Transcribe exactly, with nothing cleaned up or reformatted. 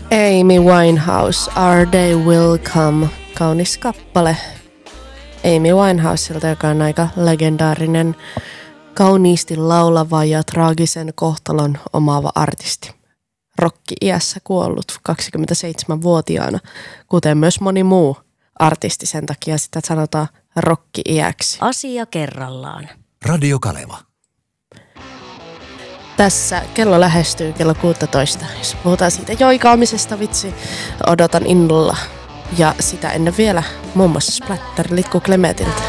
Amy Winehouse, Our Day Will Come. Kaunis kappale Amy Winehouselta, joka on aika legendaarinen, kauniisti laulava ja traagisen kohtalon omaava artisti. Rokki-iässä kuollut kaksikymmentäseitsemänvuotiaana, kuten myös moni muu artisti, sen takia sitä sanotaan rokki-iäksi. Asia kerrallaan. Radio Kaleva. Tässä kello lähestyy kello kuusitoista. Jos puhutaan siitä joikaamisesta, vitsi, odotan innolla. Ja sitä ennen vielä muun muassa Splatter Litku Klemetiltä.